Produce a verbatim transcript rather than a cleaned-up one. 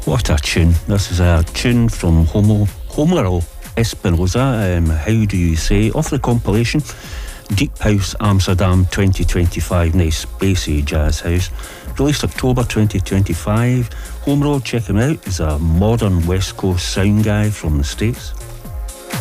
What a tune. This is a tune from Homo, Homero Espinosa, um, How Do You Say, off the compilation Deep House Amsterdam twenty twenty-five, nice spacey jazz house. Released October twenty twenty-five. Homero, check him out, he's a modern West Coast sound guy from the States.